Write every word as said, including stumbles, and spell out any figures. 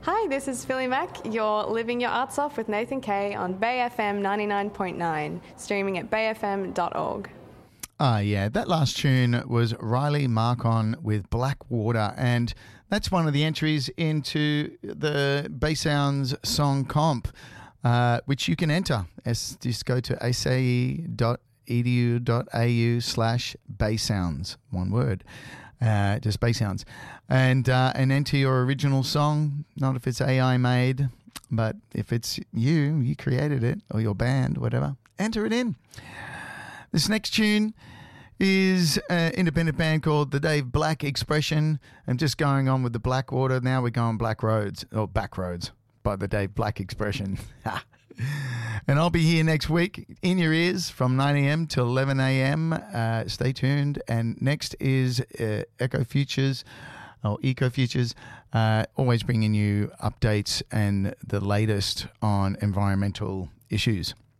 Hi, this is Philly Mack. You're living your arts off with Nathan Kay on Bay F M ninety-nine point nine, streaming at bay f m dot org. Ah, yeah, that last tune was Riley Marcon with Blackwater, and that's one of the entries into the Bay Sounds song comp, uh, which you can enter. As just go to a c a e dot e d u dot a u slash Bay Sounds, one word. Uh, just Bay Sounds, and uh, and enter your original song. Not if it's A I made, but if it's you, you created it, or your band, whatever. Enter it in. This next tune is an independent band called the Dave Black Expression, and just going on with the Blackwater. Now we're going Black Roads or Back Roads by the Dave Black Expression. And I'll be here next week in your ears from nine a.m. till eleven a.m. Uh, stay tuned. And next is uh, Echo Futures or Eco Futures, uh, always bringing you updates and the latest on environmental issues.